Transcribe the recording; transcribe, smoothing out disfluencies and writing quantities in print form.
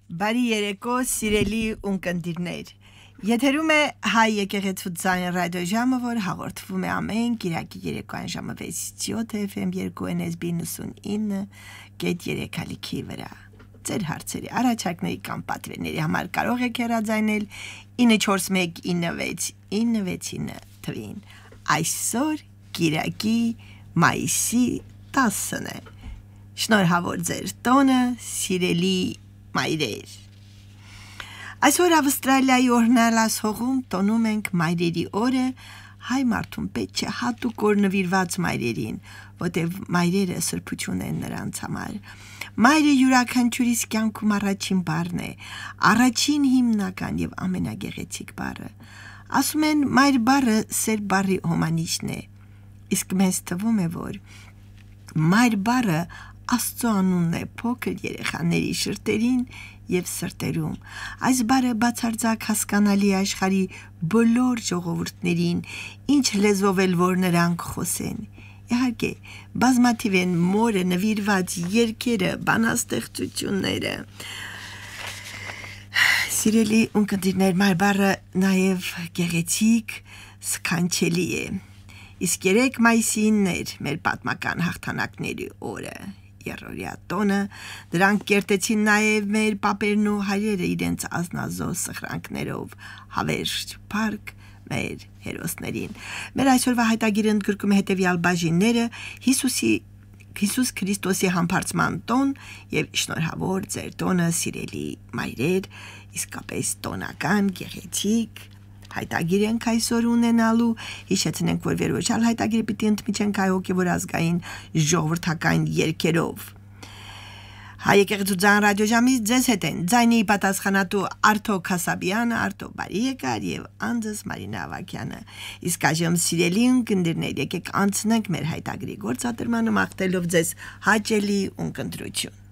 Բարի երեկո, սիրելի ունկնդիրներ։ Եթերում է հայ եկեղեցու ձայն ռադիոժամը, որ հաղորդվում է ամեն կիրակի երեկոյան ժամը 6:7 FM 2NSB 99.3 ալիքի վրա։ Ձեր հարցերի առաջարկների կամ պատվերների համար կարող եք հեռարձակել 9419696 թվին։ Այսօր կիրակի մայիսի 10-ն է։ Շնորհավոր ձեր տոնը, սիրելի մայրեր։ Այսօր Ավստրալիայի օրհնալաս հողում տոնում ենք մայրերի օրը, հայ մարդուն պետք չէ հատուկ օր նվիրված մայրերին, որտեղ մայրերը սրբություն են նրանց համար։ Մայրը յուրաքանչյուրիս կյանքում առաջին բառն է, առաջին հիմնական եւ ամենագեղեցիկ բառը։ Ասում են մայր բառը սեր բառի հոմանիշն է, իսկ մեզ թվում է, որ մայր բառը Աստծո անունն է փոքր երեխաների շրտերին եւ սրտերում։ Այս բառը բացարձակ հասկանալի աշխարհի բոլոր ժողովուրդներին, ինչ լեզվով էլ որ նրանք խոսեն։ Իհարկե, բազմաթիվ են մորը նվիրված երգերը, բանաստեղծությունները։ Սիրելի ունկնդիրներ, մայր բառը նաեւ գեղեցիկ, սքանչելի է։ Իսկ 3 մայիսի 9-ն էր մեր պատմական հաղթանակների օրը։ Երրորդյա տոնը, դրանք կերտեցին նաև մեր պապերն ու հայրերը իրենց ազնազոհ սխրանքներով, հավերժ փառք մեր հերոսներին։ Մեր այսօրվա հայտագիրը ընդգրկում է հետևյալ բաժինները՝ Հիսուս Քրիստոսի համբարձման տոն եւ շնորհավոր ձեր տոնը, սիրելի մայրեր, իսկապես տոնական, գեղեցիկ հայտագիր ենք այսօր ունենալու, հիշեցնենք, որ վերոչալ հայտագիրը պիտի ընդմիջենք հայ հոգևոր ազգային ժողովրդական երգերով։ Հայ եկեղեցու ձայն ռադիոժամից ձեզ հետ են ձայնի պատասխանատու Արթո Քասաբյանը, Արթո բարի եկար եւ անձս Մարինա Ավակյանը։ Իսկ այժմ սիրելի ունկնդիրներ, եկեք անցնենք մեր հայտագիրի գործադրմանը, մաղթելով ձեզ հաճելի ունկնդրություն։